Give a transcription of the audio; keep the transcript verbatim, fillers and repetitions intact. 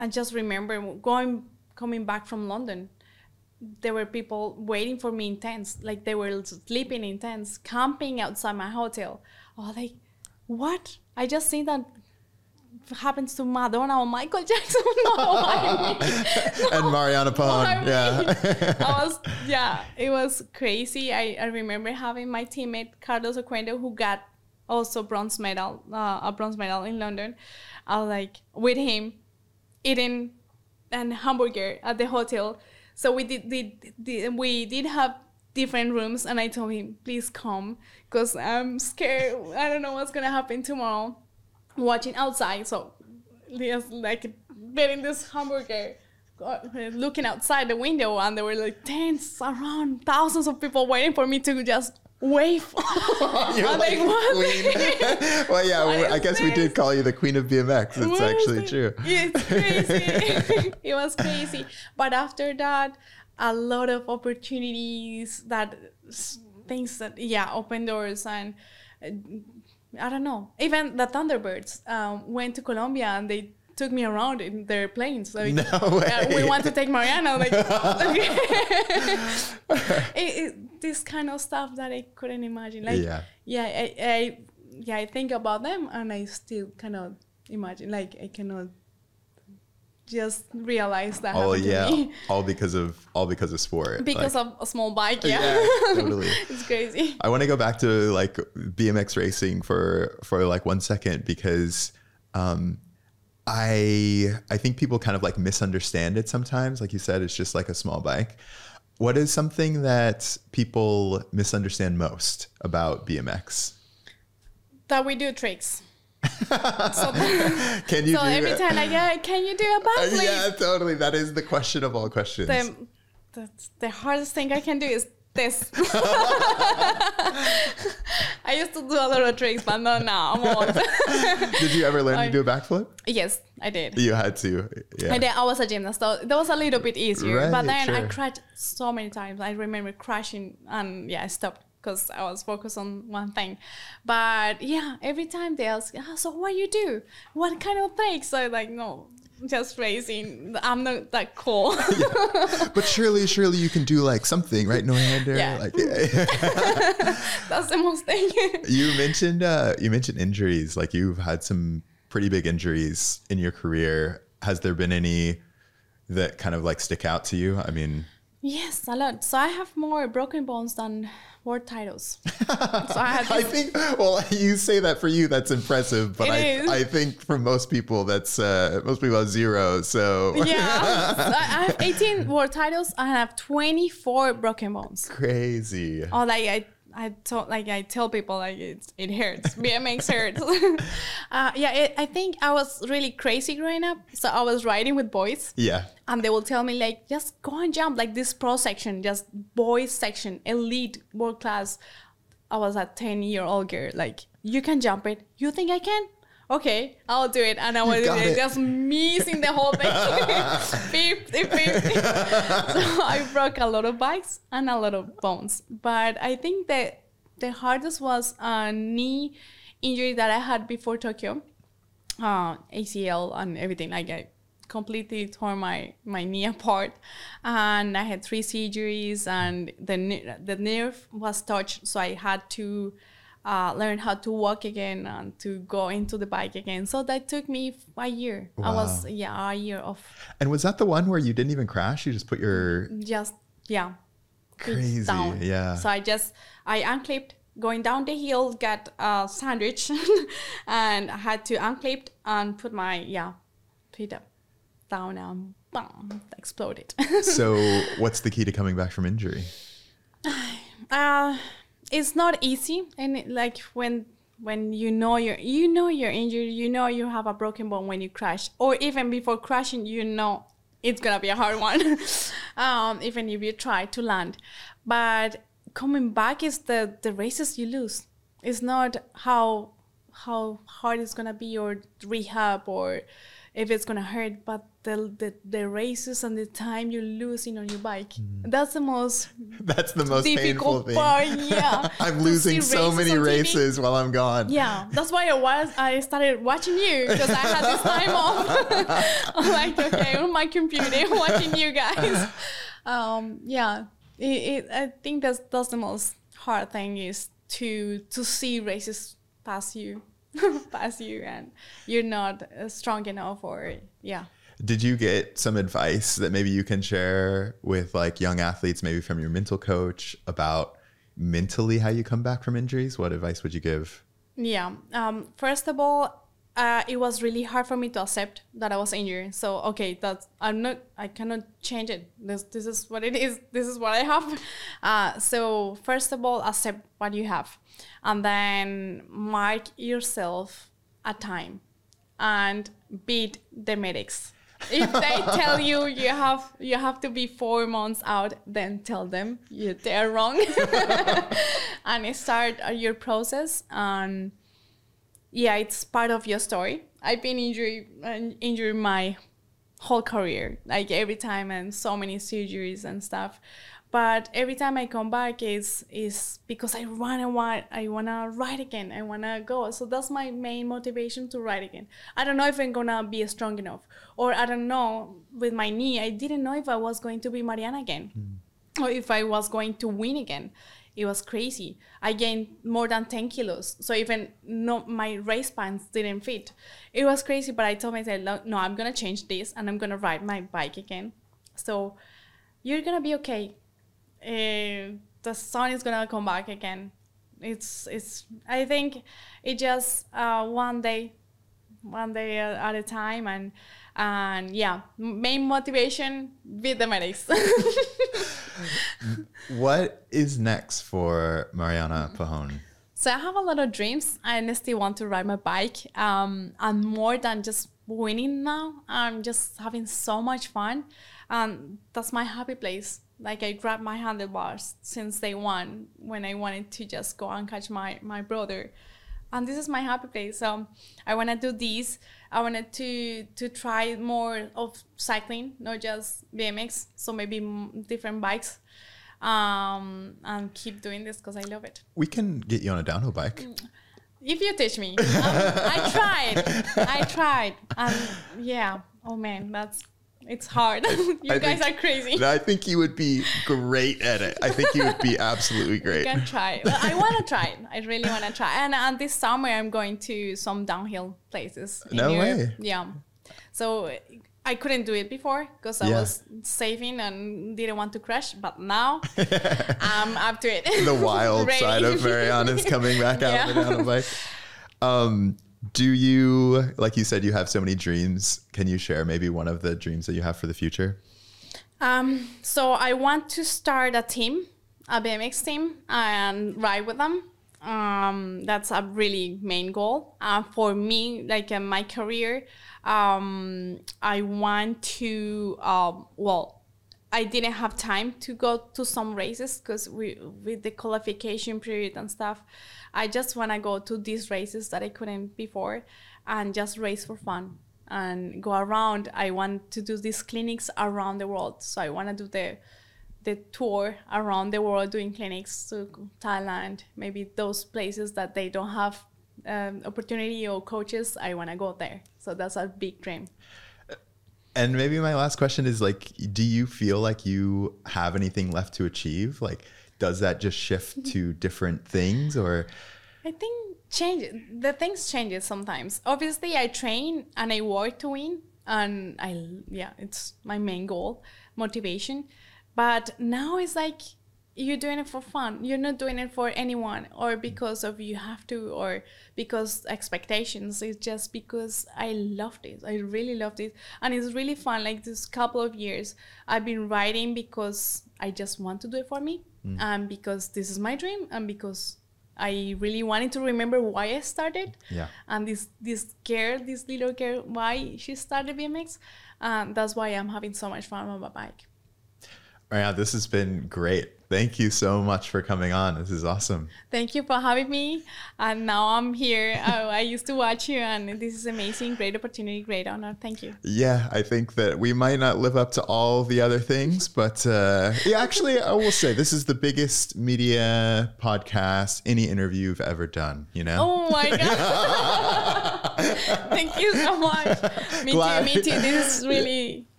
I just remember going, coming back from London. There were people waiting for me in tents, like they were sleeping in tents, camping outside my hotel. I was like, what? I just seen that happens to Madonna or Michael Jackson. No, I mean, no, and Mariana Pon. I mean, yeah. I was, yeah, it was crazy. I, I remember having my teammate Carlos Oquendo, who got also bronze medal, uh, a bronze medal in London. I was like with him eating an hamburger at the hotel. So we did, did, did we did have different rooms, and I told him, please come, because I'm scared. I don't know what's gonna happen tomorrow. Watching outside, so just like getting this hamburger, looking outside the window, and there were like tents around, thousands of people waiting for me to just wave. You're I'm like, like, what? queen. Well, yeah, What I is guess we this? did call you the queen of B M X. It's What actually is true. it? It's crazy. It was crazy. But after that, a lot of opportunities, that things that, yeah, open doors. And uh, I don't know. Even the Thunderbirds um, went to Colombia and they took me around in their planes. Like, No way. uh, we want to take Mariana. Like, okay. it, it, this kind of stuff that I couldn't imagine. Like, Yeah. yeah, I, I, yeah, I think about them and I still cannot imagine. Like, I cannot just realize that Oh happened yeah, to me. all because of all because of sport. Because Like, of a small bike. Yeah, yeah, totally. It's crazy. I want to go back to like B M X racing for for like one second, because um, I I think people kind of like misunderstand it sometimes. Like you said, it's just like a small bike. What is something that people misunderstand most about B M X? That we do tricks. So, Can you so do every it? time, like, yeah, can you do a backflip? Yeah, totally. That is the question of all questions. The, the, the hardest thing I can do is this. I used to do a lot of tricks, but not now. I'm old. Did you ever learn I- to do a backflip? Yes, I did. You had to. Yeah. And then I was a gymnast, so that was a little bit easier. Right, but then I sure. crashed so many times. I remember crashing, and yeah, I stopped because I was focused on one thing. But yeah, every time they ask, ah, so what you do? What kind of tricks? So I'm like, no, just racing. I'm not that cool. But surely, surely you can do like something, right? No hander. Yeah. Like, That's the most thing. you mentioned, uh, you mentioned injuries. Like you've had some pretty big injuries in your career. Has there been any that kind of like stick out to you? I mean, Yes, a lot. So I have more broken bones than world titles. So I had I this, think, well, you say that for you, that's impressive, but It I, is. I think for most people, that's, uh, most people have zero. So yeah. So I I have eighteen world titles. I have twenty-four broken bones. crazy. Oh, like I, I told, like I tell people, like it, it hurts. B M X hurts. uh, yeah, it, I think I was really crazy growing up. So I was riding with boys, Yeah. and they will tell me like, just go and jump, like this pro section, just boys section, elite, world class. I was a ten year old girl. Like, you can jump it. You think I can? Okay, I'll do it. And I was got it. just missing the whole thing. fifty fifty. So I broke a lot of bikes and a lot of bones. But I think that the hardest was a knee injury that I had before Tokyo. Uh, A C L and everything. Like, I completely tore my, my knee apart. And I had three surgeries, and the, ne- the nerve was touched. So I had to uh, learn how to walk again and to go into the bike again. So that took me a year. I was, Wow. yeah, a year of And was that the one where you didn't even crash? You just put your, just, yeah. feet Crazy, down. yeah. So I just, I unclipped, going down the hill, got a sandwich, and I had to unclip and put my, yeah, feet up, down, and boom, exploded. so what's the key to coming back from injury? uh, it's not easy, and it, like when when you know you're you know you're injured, you know you have a broken bone when you crash, or even before crashing, you know it's gonna be a hard one, um, even if you try to land. But coming back is the the races you lose. It's not how how hard it's gonna be, or rehab, or if it's gonna hurt, but the the, the races and the time you're losing on your bike, mm. that's the most that's the most painful thing. Part, yeah. I'm losing so many races while I'm gone. Yeah, that's why I was I started watching you, because I had this time off. I'm like, okay, on my computer watching you guys. Um, yeah, it, it, I think that's that's the most hard thing, is to to see races pass you. pass you and you're not uh, strong enough, or yeah. Did you get some advice that maybe you can share with like young athletes, maybe from your mental coach, about mentally how you come back from injuries? What advice would you give? Yeah. Um, first of all, uh, it was really hard for me to accept that I was injured. So, okay, that's, I'm not, I cannot change it. This, this is what it is. This is what I have. Uh, so first of all, accept what you have, and then mark yourself a time and beat the medics. If they tell you you have you have to be four months out, then tell them you, they're wrong. And start your process. And yeah, it's part of your story. I've been injured injured my whole career, like every time, and so many surgeries and stuff. But every time I come back is is because I wanna want I wanna ride again. I wanna go. So that's my main motivation, to ride again. I don't know if I'm gonna be strong enough, or I don't know, with my knee, I didn't know if I was going to be Mariana again, mm. or if I was going to win again. It was crazy. I gained more than ten kilos. So even no, my race pants didn't fit. It was crazy. But I told myself, no, I'm gonna change this, and I'm gonna ride my bike again. So you're gonna be okay. Uh, the sun is gonna come back again. It's it's. I think it just uh, one day, one day at a time, and and yeah, main motivation, beat the medics. What is next for Mariana Pajón? So I have a lot of dreams. I still want to ride my bike. Um, and more than just winning now, I'm just having so much fun. And that's my happy place. Like, I grabbed my handlebars since day one when I wanted to just go and catch my, my brother. And this is my happy place. So I want to do this. I wanted to to try more of cycling, not just B M X. So maybe m- different bikes. Um, and keep doing this because I love it. We can get you on a downhill bike. If you teach me. um, I tried. I tried. And yeah. Oh, man, that's... It's hard. you I guys think, are crazy. I think you would be great at it. I think you would be absolutely great. You can try. I want to try it. I really want to try. And, and this summer, I'm going to some downhill places. No Europe. way. Yeah. So I couldn't do it before because I yeah. was saving and didn't want to crash. But now I'm up to it. The wild side of Mariana is coming back out yeah. on a bike. Um, Do you, like you said, you have so many dreams. Can you share maybe one of the dreams that you have for the future? Um, so I want to start a team, a B M X team, and ride with them. Um, that's a really main goal. Uh, for me, like in my career, um, I want to, um, well, I didn't have time to go to some races because we with the qualification period and stuff. I just want to go to these races that I couldn't before and just race for fun and go around. I want to do these clinics around the world. So I want to do the the tour around the world doing clinics to Thailand, maybe those places that they don't have um, opportunity or coaches. I want to go there. So that's a big dream. And maybe my last question is, like, do you feel like you have anything left to achieve? Like, does that just shift to different things, or? I think change the things changes sometimes. Obviously, I train and I work to win, and I yeah, it's my main goal, motivation. But now it's like you're doing it for fun. You're not doing it for anyone or because of you have to or because expectations. It's just because I love this. I really love this, and it's really fun. Like this couple of years, I've been riding because I just want to do it for me. Mm. And because this is my dream, and because I really wanted to remember why I started. Yeah. And this this girl, this little girl, why she started B M X. Um, that's why I'm having so much fun on my bike. Yeah, this has been great. Thank you so much for coming on. This is awesome. Thank you for having me. And now I'm here. I, I used to watch you, and this is amazing. Great opportunity, great honor. Thank you. Yeah, I think that we might not live up to all the other things, but uh, yeah, actually, I will say this is the biggest media podcast, any interview you've ever done, you know? Oh my God. Thank you so much. Me Glad. too, me too. This is really